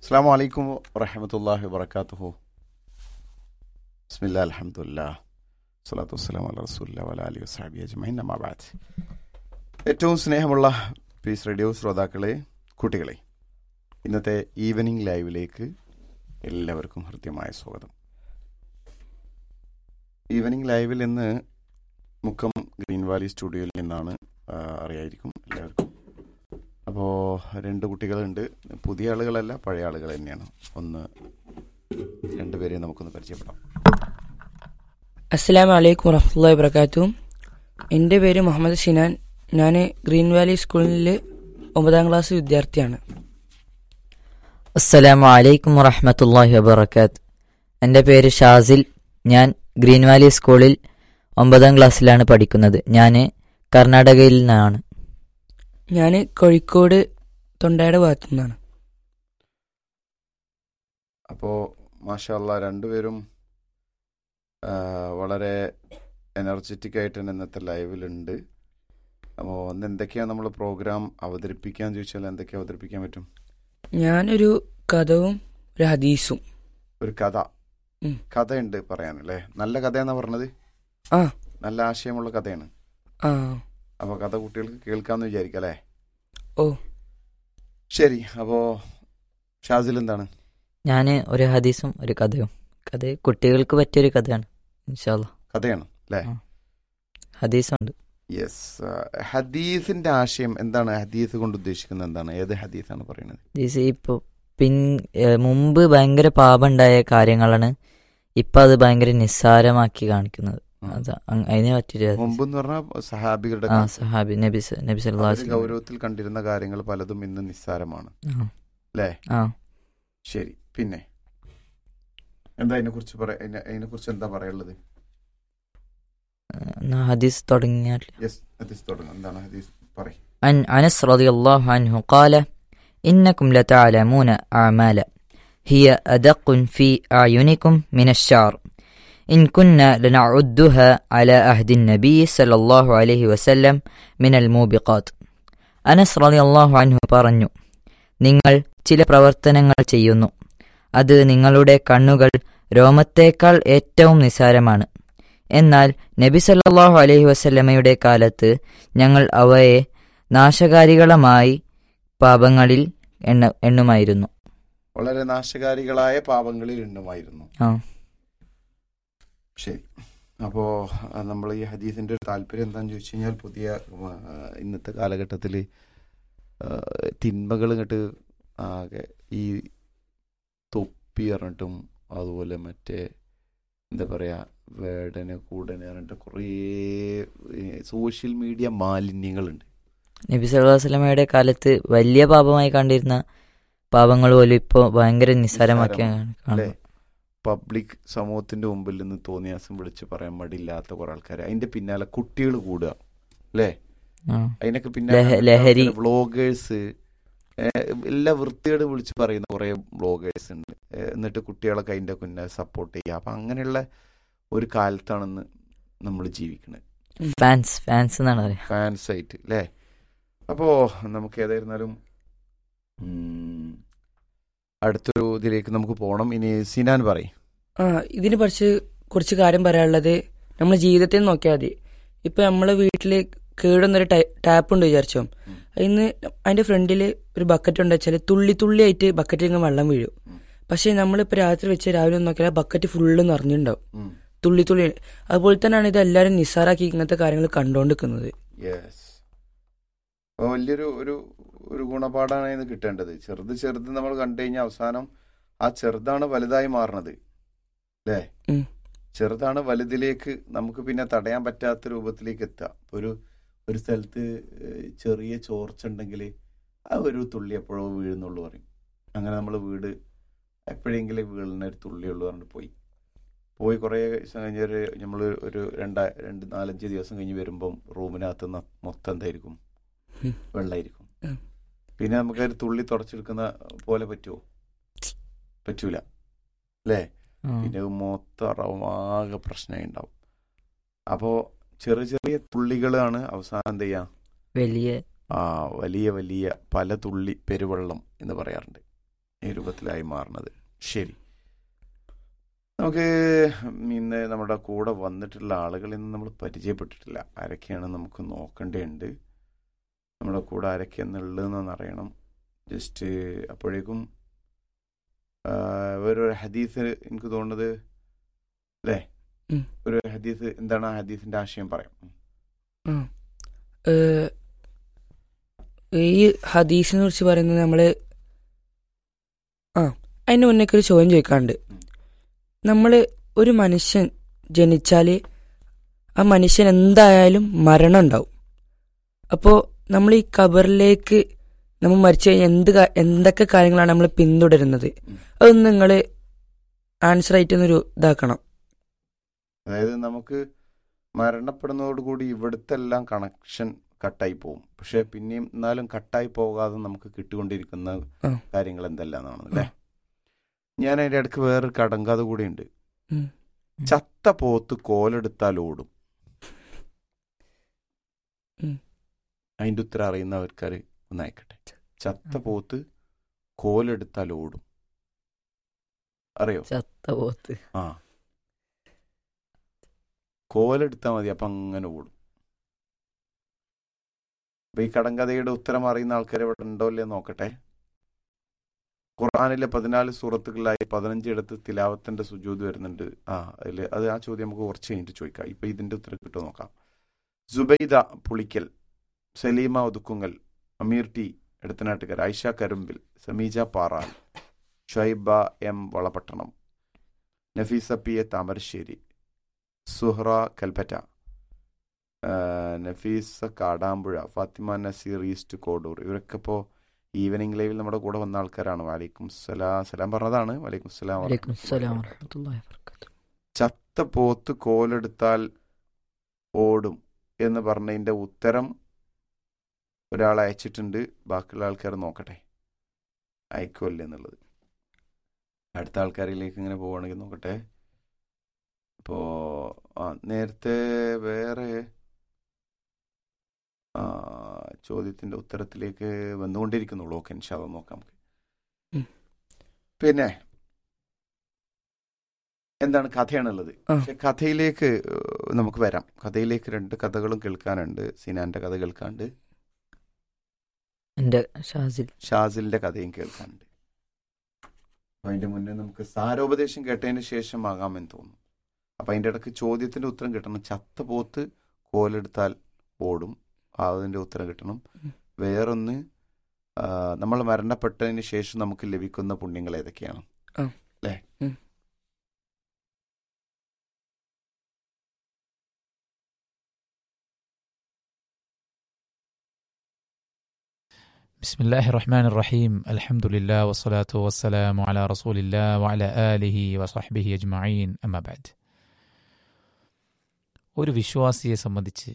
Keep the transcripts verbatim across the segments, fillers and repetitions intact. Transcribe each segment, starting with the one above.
അസ്സലാമു അലൈക്കും വറഹ്മത്തുള്ളാഹി വബറകാതുഹു. ബിസ്മില്ലാഹിൽ അൽഹംദുലില്ലാഹ് സ്വലാത്തു വസ്സലാമു അലാ റസൂലില്ലാഹി വഅലാ ആലിഹി വസഹ്ബിഹി അജ്മഈൻ. അമ്മാ ബഅദ്. ഏറ്റവും സ്നേഹമുള്ള പീസ് റേഡിയോ ശ്രോതാക്കളെ, കുട്ടികളെ, ഇന്നത്തെ ഈവനിങ് ലൈവിലേക്ക് എല്ലാവർക്കും ഹൃദ്യമായ സ്വാഗതം. ഈവനിങ് ലൈവിൽ ഇന്ന് മുക്കം ഗ്രീൻ വാലി സ്റ്റുഡിയോയിൽ നിന്നാണ് അറിയായിരിക്കും എല്ലാവർക്കും. അപ്പോൾ രണ്ട് കുട്ടികളുണ്ട്. പുതിയ ആളുകളല്ല, പഴയ ആളുകൾ തന്നെയാണ്. ഒന്ന് രണ്ടുപേരെ നമുക്കൊന്ന് പരിചയപ്പെടാം. അസ്സലാമു അലൈക്കും വറഹ്മത്തുള്ളാഹി വബറകാതുഹു. എൻ്റെ പേര് മുഹമ്മദ് ഷിനാൻ. ഞാൻ ഗ്രീൻ വാലി സ്കൂളിൽ ഒമ്പതാം ക്ലാസ് വിദ്യാർത്ഥിയാണ്. അസ്സലാമു അലൈക്കും വറഹ്മത്തുള്ളാഹി വബറകാതുഹു. എൻ്റെ പേര് ഷാസിൽ. ഞാൻ ഗ്രീൻ വാലി സ്കൂളിൽ ഒമ്പതാം ക്ലാസ്സിലാണ് പഠിക്കുന്നത്. ഞാൻ കർണാടകയിൽ നിന്നാണ്. ഞാൻ കോഴിക്കോട് തൊണ്ടയുടെ ഭാഗത്തു നിന്നാണ്. അപ്പോൾ മാഷാ അല്ലാഹ് രണ്ടുപേരും വളരെ എനർജറ്റിക് ആയിട്ട് തന്നെ ഇന്നത്തെ ലൈവിലുണ്ട്. അപ്പോൾ ഒന്ന് എന്തൊക്കെയാണ് നമ്മൾ പ്രോഗ്രാം അവതരിപ്പിക്കാൻ ചോദിച്ചാൽ എന്തൊക്കെ അവതരിപ്പിക്കാൻ പറ്റും? ഞാനൊരു കഥവും ഒരു ഹദീസും. ഒരു കഥ കഥയുണ്ട് പറയാനല്ലേ? നല്ല കഥയാണെന്നാ പറഞ്ഞത്? ആ, നല്ല ആശയമുള്ള കഥയാണ്. ആ അപ്പോൾ കഥ കുട്ടികൾക്ക് കേൾക്കാമെന്ന് വിചാരിക്കാം അല്ലേ? ഓ ശരി. അപ്പോൾ ഷാസിൽ എന്താണ്? ഞാൻ ഒരു ഹദീസും ഒരു കഥയും. കഥ കുട്ടികൾക്ക് പറ്റിയൊരു കഥയാണ്. ഇൻഷാ അല്ലാഹ് കഥയാണ് അല്ലേ? ഹദീസുണ്ട്. യെസ്. ഹദീസിന്റെ ആശയം എന്താണ്? ഹദീസ് കൊണ്ട് ഉദ്ദേശിക്കുന്നത് എന്താണ്? ഏത് ഹദീസാണ് പറയുന്നത്? ഹദീസ് ഇപ്പോൾ പിൻ മുമ്പ് ഭയങ്കര പാപമുണ്ടായ കാര്യങ്ങളാണ് ഇപ്പം അത് ഭയങ്കര നിസ്സാരമാക്കി കാണിക്കുന്നത്. അത് അതിനെ പറ്റിയ മുമ്പ് എന്ന് പറഞ്ഞാൽ സഹാബികളുടെ ആ സഹാബി നബി നബി സല്ലല്ലാഹു അലൈഹി വസല്ലം ഗൗരവത്തിൽ കണ്ടിരുന്ന കാര്യങ്ങൾ പലതും ഇന്ന് നിസ്സാരമാണ് അല്ലേ? ആ ശരി. പിന്നെ എന്താ അതിനെ കുറിച്ച് പറയാ? അതിനെ കുറിച്ച് എന്താ പറയാനുള്ളത്? ഹദീസ് തുടങ്ങിയാൽ യെസ്, ഹദീസ് തുടങ്ങാം. എന്താണ് ഹദീസ്? പറയ്. عن أنس رضي الله عنه قال إنكم لتعلمون أعمال هي أدق في أعينكم من الشعر إن كنا لنعدها على عهد النبي صلى الله عليه وسلم من الموبقات. അനസ് റളിയല്ലാഹു അൻഹു പറഞ്ഞു, നിങ്ങൾ ചില പ്രവർത്തനങ്ങൾ ചെയ്യുന്നു, അത് നിങ്ങളുടെ കണ്ണുകൾ രോമത്തേക്കാൾ ഏറ്റവും നിസാരമാണ്. എന്നാൽ നബി സല്ലല്ലാഹു അലൈഹി വസല്ലമയുടെ കാലത്ത് ഞങ്ങൾ അവയെ നാശകാരികളമായി പാപങ്ങളിൽ എണ്ണ എണ്ണുമായിരുന്നു. വളരെ നാശകാരികളായ പാപങ്ങളിൽ എണ്ണുമായിരുന്നു. ആ ശരി. അപ്പോൾ നമ്മൾ ഈ ഹദീസിന്റെ ഒരു താല്പര്യം എന്താണെന്ന് ചോദിച്ചു കഴിഞ്ഞാൽ, പുതിയ ഇന്നത്തെ കാലഘട്ടത്തിൽ തിന്മകൾ ഇങ്ങോട്ട് ആകെ ഈ തൊപ്പി പറഞ്ഞിട്ടും അതുപോലെ മറ്റേ എന്താ പറയുക വേടന് കൂടന് പറഞ്ഞിട്ട് കുറേ സോഷ്യൽ മീഡിയ മാലിന്യങ്ങളുണ്ട്. നബി സല്ലല്ലാഹു അലൈഹി വസല്ലമയുടെ കാലത്ത് വലിയ പാപമായി കണ്ടിരുന്ന പാപങ്ങൾ പോലും ഇപ്പോൾ ഭയങ്കര നിസ്സാരമാക്കിയാണ്. പബ്ലിക് സമൂഹത്തിന്റെ മുമ്പിൽ നിന്ന് തോന്നിയാസം വിളിച്ച് പറയാൻ മടിയില്ലാത്ത കുറെ ആൾക്കാർ, അതിന്റെ പിന്നാലെ കുട്ടികൾ കൂടുക അല്ലേ? അതിനൊക്കെ പിന്നാലെ വ്ളോഗേഴ്സ്, എല്ലാ വൃത്തിയോട് വിളിച്ച് പറയുന്ന കുറെ വ്ളോഗേഴ്സ് ഉണ്ട്. എന്നിട്ട് കുട്ടികളൊക്കെ അതിന്റെ കുന്നെ സപ്പോർട്ട് ചെയ്യുക. അപ്പൊ അങ്ങനെയുള്ള ഒരു കാലത്താണെന്ന് നമ്മൾ ജീവിക്കുന്നത്. ഫാൻസ് ഫാൻസ് എന്നാണ് പറയുക, ഫാൻസ് ആയിട്ട് അല്ലേ? അപ്പോ നമുക്ക് ഏതായിരുന്നാലും അടുത്തൊരു ഇതിലേക്ക് നമുക്ക് പോകണം. ഇനി സിനാൻ പറയും. ആ ഇതിനെ കുറിച്ച് കുറച്ച് കാര്യം പറയാനുള്ളത് നമ്മുടെ ജീവിതത്തിൽ നോക്കിയാൽ മതി. ഇപ്പം നമ്മളെ വീട്ടിൽ കേടുന്നൊരു ടാപ്പ് ഉണ്ട് വിചാരിച്ചോ, അതിന് അതിൻ്റെ ഫ്രണ്ടിൽ ഒരു ബക്കറ്റ് ഉണ്ട് വെച്ചാൽ തുള്ളി തുള്ളി ആയിട്ട് ബക്കറ്റിൽ ഇങ്ങനെ വെള്ളം വീഴും. പക്ഷേ നമ്മളിപ്പോൾ രാത്രി വെച്ച് രാവിലെ നോക്കിയാൽ ബക്കറ്റ് ഫുള്ള് നിറഞ്ഞിട്ടുണ്ടാവും, തുള്ളി തുള്ളി. അതുപോലെ തന്നെയാണ് ഇത് എല്ലാവരും നിസ്സാറാക്കി ഇങ്ങനത്തെ കാര്യങ്ങൾ കണ്ടുകൊണ്ടിരിക്കുന്നത്. വലിയൊരു ഒരു ഒരു ഗുണപാഠമാണ് ഇത് കിട്ടേണ്ടത്. ചെറുത് ചെറുത് നമ്മൾ കണ്ടു കഴിഞ്ഞാൽ അവസാനം ആ ചെറുതാണ് വലുതായി മാറണത് അല്ലേ? ചെറുതാണ് വലുതിലേക്ക് നമുക്ക് പിന്നെ തടയാൻ പറ്റാത്ത രൂപത്തിലേക്ക് എത്തുക. ഒരു ഒരു സ്ഥലത്ത് ചെറിയ ചോർച്ച ഉണ്ടെങ്കിൽ ആ ഒരു തുള്ളി എപ്പോഴോ വീഴുന്നുള്ളൂ പറയും. അങ്ങനെ നമ്മൾ വീട് എപ്പോഴെങ്കിലും വീഴുന്ന ഒരു തുള്ളിയുള്ളൂ പറഞ്ഞിട്ട് പോയി പോയി കുറേ ദിവസം കഴിഞ്ഞൊരു നമ്മൾ ഒരു രണ്ടാ രണ്ട് നാലഞ്ച് ദിവസം കഴിഞ്ഞ് വരുമ്പം റൂമിനകത്ത് മൊത്തം എന്തായിരിക്കും? വെള്ളമായിരിക്കും. പിന്നെ നമുക്കൊരു തുള്ളി തുടച്ചെടുക്കുന്ന പോലെ പറ്റുമോ? പറ്റൂല അല്ലേ? പിന്നെ മൊത്തം ആകെ പ്രശ്നമായി ഉണ്ടാവും. അപ്പോൾ ചെറിയ ചെറിയ തുള്ളികളാണ് അവസാനം എന്ത് ചെയ്യുക? വലിയ ആ വലിയ വലിയ പല തുള്ളി പെരുവെള്ളം എന്ന് പറയാറുണ്ട് ഈ രൂപത്തിലായി മാറുന്നത്. ശരി, നമുക്ക് ഇന്ന് നമ്മുടെ കൂടെ വന്നിട്ടുള്ള ആളുകളിൽ നിന്ന് നമ്മൾ പരിചയപ്പെട്ടിട്ടില്ല. ആരൊക്കെയാണ് നമുക്ക് നോക്കേണ്ടതുണ്ട്, നമ്മുടെ കൂടെ ആരൊക്കെയാണെന്നുള്ളതെന്ന് അറിയണം. ജസ്റ്റ് അപ്പോഴേക്കും വേറൊരു ഹദീസ് എനിക്ക് തോന്നുന്നത് അല്ലേ, ഒരു ഹദീസ് എന്താണ് ആ ഹദീസിന്റെ ആശയം പറയാം. ഈ ഹദീസിനെ കുറിച്ച് പറയുന്നത് നമ്മള് ആ അതിന് മുന്നേക്ക് ഒരു ചോദ്യം ചോദിക്കാണ്ട്. നമ്മൾ ഒരു മനുഷ്യൻ ജനിച്ചാൽ ആ മനുഷ്യൻ എന്തായാലും മരണം ഉണ്ടാവും. അപ്പോൾ നമ്മൾ ഈ ഖബറിലേക്ക് നമ്മൾ മരിച്ചു കഴിഞ്ഞാൽ എന്ത് എന്തൊക്കെ കാര്യങ്ങളാണ് നമ്മൾ പിന്തുടരുന്നത്, അതൊന്നും നിങ്ങൾ ആൻസർ ആയിട്ടൊന്നൊരു ഇതാക്കണം. അതായത് നമുക്ക് മരണപ്പെടുന്നതോടുകൂടി ഇവിടുത്തെ എല്ലാം കണക്ഷൻ കട്ടായി പോകും. പക്ഷെ പിന്നെയും എന്നാലും കട്ടായി പോകാതെ നമുക്ക് കിട്ടിക്കൊണ്ടിരിക്കുന്ന കാര്യങ്ങൾ എന്തെല്ലാന്നാണ് അല്ലേ. ഞാൻ അതിൻ്റെ ഇടയ്ക്ക് വേറൊരു കടങ്കാത കൂടി ഉണ്ട്. ചത്ത പോത്ത് കോലെടുത്താൽ ഓടും. അതിൻ്റെ ഉത്തരം അറിയുന്നവർക്കാർ ഒന്ന് അയക്കട്ടെ. ചത്ത പോത്ത് കോലെടുത്താൽ ഓടും, അറിയോ? ചത്ത പോത്ത് ആ കോലെടുത്താൽ മതി, അപ്പം അങ്ങനെ ഓടും. അപ്പൊ ഈ കടങ്കഥയുടെ ഉത്തരം അറിയുന്ന ആൾക്കാർ ഇവിടെ ഉണ്ടോ ഇല്ലേ നോക്കട്ടെ. ഖുർആനിലെ പതിനാല് സൂറത്തുകളിലായി പതിനഞ്ചിടത്ത് തിലാവത്തിന്റെ സുജൂദ് വരുന്നുണ്ട്. ആ അതിൽ അത് ആ ചോദ്യം നമുക്ക് കുറച്ച് കഴിഞ്ഞിട്ട് ചോദിക്കാം. ഇപ്പൊ ഇതിന്റെ ഉത്തരം കിട്ടുമോ നോക്കാം. സുബൈദ പുളിക്കൽ, സലീമ ഒതുക്കുങ്ങൽ, അമീർ T എടത്തനാട്ടുകർ, Aisha Karumbil, Sameeja Paral, Shaiba M Valapattanam, Nafeesa P A Thamarassery, Suhra Kalpetta, Nafeesa Kadampuzha, Fathima Naseer east Kodur. ഇവരൊക്കെ ഇപ്പോൾ ഈവനിങ് ലൈവിൽ നമ്മുടെ കൂടെ വന്ന ആൾക്കാരാണ്. വാലൈക്കും സലാം സലാം പറഞ്ഞതാണ്. വാലൈക്കും സലാം. ചത്ത പോത്ത് കോലെടുത്താൽ ഓടും എന്ന് പറഞ്ഞതിൻ്റെ ഉത്തരം ഒരാൾ അയച്ചിട്ടുണ്ട്. ബാക്കിയുള്ള ആൾക്കാർ നോക്കട്ടെ അയക്കുമല്ലേ എന്നുള്ളത്. അടുത്ത ആൾക്കാരിലേക്ക് ഇങ്ങനെ പോവുകയാണെങ്കിൽ നോക്കട്ടെ. ഇപ്പോൾ ആ നേരത്തെ വേറെ ചോദ്യത്തിന്റെ ഉത്തരത്തിലേക്ക് വന്നുകൊണ്ടിരിക്കുന്നുള്ളൂ. ഓക്കെ, ഇൻഷാ അല്ലാഹ് നോക്കാം. പിന്നെ എന്താണ് കഥയാണുള്ളത്. പക്ഷെ കഥയിലേക്ക് നമുക്ക് വരാം. കഥയിലേക്ക് രണ്ട് കഥകളും കേൾക്കാനുണ്ട്. സിനാന്റെ കഥ കേൾക്കാണ്ട്, ഷാസിലിന്റെ കഥയും കേൾക്കാനുണ്ട്. അപ്പൊ അതിന്റെ മുന്നേ നമുക്ക് സാരോപദേശം കേട്ടതിന് ശേഷം ആകാമെന്ന് തോന്നുന്നു. അപ്പൊ അതിന്റെ ഇടയ്ക്ക് ചോദ്യത്തിന്റെ ഉത്തരം കിട്ടണം. ചത്ത പോത്ത് കോലെടുത്താൽ ഓടും, അതിന്റെ ഉത്തരം കിട്ടണം. വേറൊന്ന്, നമ്മൾ മരണപ്പെട്ടതിന് ശേഷം നമുക്ക് ലഭിക്കുന്ന പുണ്യങ്ങൾ ഏതൊക്കെയാണ് അല്ലേ? بسم الله الرحمن الرحيم الحمد لله والصلاة والسلام على رسول الله وعلى آله وصحبه أجمعين أما بعد. ഒരു വിശ്വാസിയെ സംബന്ധിച്ച്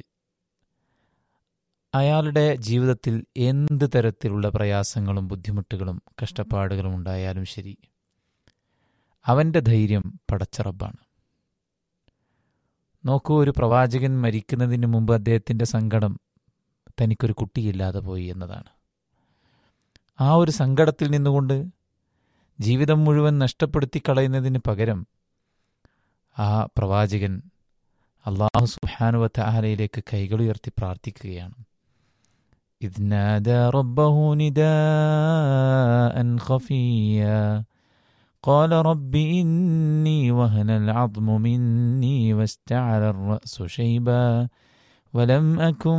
അയാളുടെ ജീവിതത്തിൽ എന്ത് തരത്തിലുള്ള പ്രയാസങ്ങളും ബുദ്ധിമുട്ടുകളും കഷ്ടപ്പാടുകളും ഉണ്ടായാലും ശരി, അവൻ്റെ ധൈര്യം പടച്ച റബ്ബാണ്. നോക്കൂ, ഒരു പ്രവാചകൻ മരിക്കുന്നതിന് മുമ്പ് അദ്ദേഹത്തിൻ്റെ സങ്കടം തനിക്കൊരു കുട്ടിയില്ലാതെ പോയി എന്നതാണ്. ആ ഒരു സങ്കടത്തിൽ നിന്നുകൊണ്ട് ജീവിതം മുഴുവൻ നഷ്ടപ്പെടുത്തി കളയുന്നതിന് പകരം ആ പ്രവാചകൻ അല്ലാഹു സുബ്ഹാനഹു വ തആലയിലേക്ക് കൈകളുയർത്തി പ്രാർത്ഥിക്കുകയാണ്. ഇദ് നാദാ റബ്ബഹു നിദാഅൻ ഖഫിയ്യാ ഖാല റബ്ബി ഇന്നി വഹനൽ അദ്മു മിന്നി വസ്തഅല الرأس ശൈബാ വലം അകും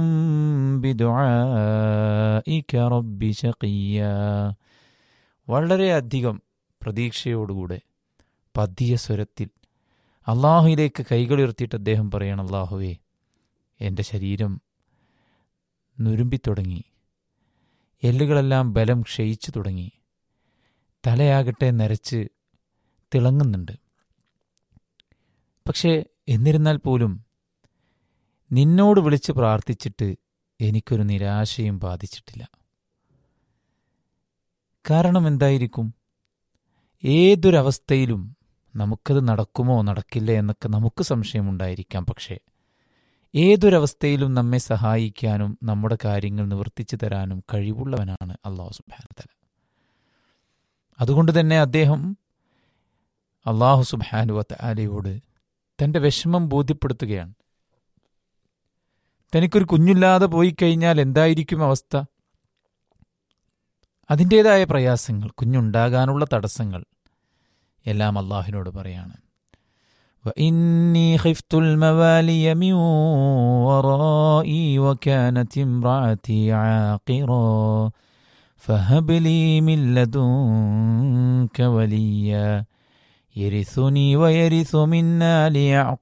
ബിദുആഇക റബ്ബി ശഖിയ്യാ. വളരെയധികം പ്രതീക്ഷയോടുകൂടെ പതിയ സ്വരത്തിൽ അള്ളാഹുവിലേക്ക് കൈകളുയർത്തിയിട്ട് അദ്ദേഹം പറയണം, അള്ളാഹുവേ, എൻ്റെ ശരീരം നുരുമ്പിത്തുടങ്ങി, എല്ലുകളെല്ലാം ബലം ക്ഷയിച്ചു തുടങ്ങി, തലയാകട്ടെ നരച്ച് തിളങ്ങുന്നുണ്ട്. പക്ഷേ എന്നിരുന്നാൽ പോലും നിന്നോട് വിളിച്ച് പ്രാർത്ഥിച്ചിട്ട് എനിക്കൊരു നിരാശയും ബാധിച്ചിട്ടില്ല. കാരണം എന്തായിരിക്കും? ഏതൊരവസ്ഥയിലും നമുക്കത് നടക്കുമോ നടക്കില്ല എന്നൊക്കെ നമുക്ക് സംശയമുണ്ടായിരിക്കാം. പക്ഷേ ഏതൊരവസ്ഥയിലും നമ്മെ സഹായിക്കാനും നമ്മുടെ കാര്യങ്ങൾ നിവർത്തിച്ചു തരാനും കഴിവുള്ളവനാണ് അല്ലാഹു സുബ്ഹാനഹു വ തആല. അതുകൊണ്ട് തന്നെ അദ്ദേഹം അല്ലാഹു സുബ്ഹാനഹു വ തആലയോട് തൻ്റെ വിഷമം ബോധ്യപ്പെടുത്തുകയാണ്. തനിക്കൊരു കുഞ്ഞില്ലാതെ പോയി കഴിഞ്ഞാൽ എന്തായിരിക്കും അവസ്ഥ? അതിൻ്റേതായ പ്രയാസങ്ങൾ, കുഞ്ഞുണ്ടാകാനുള്ള തടസ്സങ്ങൾ എല്ലാം അള്ളാഹുവിനോട് പറയാണ്. وإني خفت الموالي من ورائي وكانت امرأتي عاقرا فهب لي من لدنك وليا يرثني ويرث من آل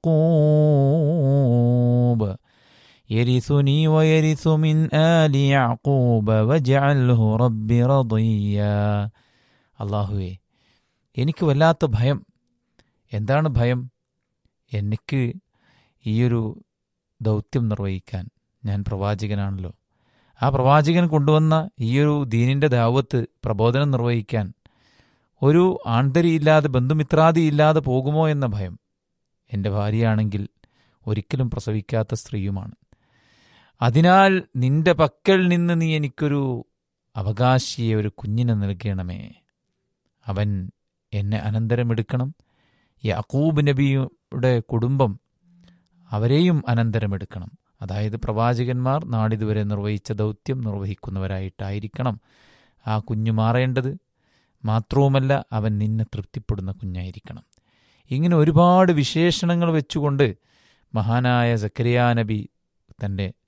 يعقوب يرثني ويرث من آل يعقوب واجعله رب رضيا. അല്ലാഹുവേ, എനിക്ക് വല്ലാത്ത ഭയം. എന്താണ് ഭയം? എനിക്ക് ഈയൊരു ദൗത്യം നിർവഹിക്കാൻ, ഞാൻ പ്രവാചകനാണല്ലോ, ആ പ്രവാചകൻ കൊണ്ടുവന്ന ഈയൊരു ദീനിൻ്റെ ദാവത്ത് പ്രബോധനം നിർവഹിക്കാൻ ഒരു ആൺതരിയില്ലാതെ ബന്ധുമിത്രാദിയില്ലാതെ പോകുമോ എന്ന ഭയം. എൻ്റെ ഭാര്യയാണെങ്കിൽ ഒരിക്കലും പ്രസവിക്കാത്ത സ്ത്രീയുമാണ്. അതിനാൽ നിന്റെ പക്കൽ നിന്ന് നീ എനിക്കൊരു അവകാശിയെ, ഒരു കുഞ്ഞിനെ നൽകണമേ. അവൻ എന്നെ അനന്തരമെടുക്കണം. യാക്കൂബ് നബിയുടെ കുടുംബം, അവരെയും അനന്തരമെടുക്കണം. അതായത് പ്രവാചകന്മാർ നാളിതുവരെ നിർവഹിച്ച ദൗത്യം നിർവഹിക്കുന്നവരായിട്ടായിരിക്കണം ആ കുഞ്ഞു മാറേണ്ടത്. മാത്രവുമല്ല, അവൻ നിന്നെ തൃപ്തിപ്പെടുന്ന കുഞ്ഞായിരിക്കണം. ഇങ്ങനെ ഒരുപാട് വിശേഷണങ്ങൾ വെച്ചുകൊണ്ട് മഹാനായ സക്കരിയ നബി തൻ്റെ